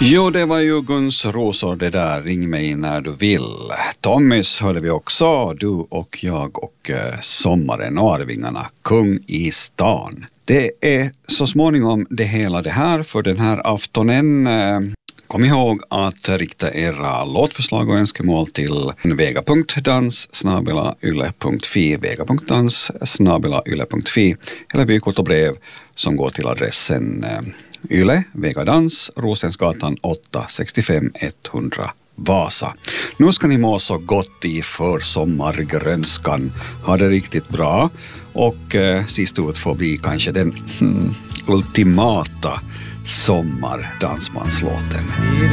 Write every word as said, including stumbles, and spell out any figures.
Jo, det var ju Guns Rosor det där, ring mig när du vill. Tommys hörde vi också, du och jag och eh, sommaren och Arvingarna, kung i stan. Det är så småningom det hela det här för den här aftonen. Eh, kom ihåg att rikta era låtförslag och önskemål till vega punkt dans snabel-a yle punkt fi, vega punkt dans snabel-a yle punkt fi eller vykort och brev som går till adressen eh, Yle, Vegadans, Rosensgatan åtta sextiofem etthundra Vasa. Nu ska ni må så gott i för sommargrönskan. Ha det riktigt bra. Och eh, sist ut får bli kanske den hmm, ultimata sommardansmanslåten.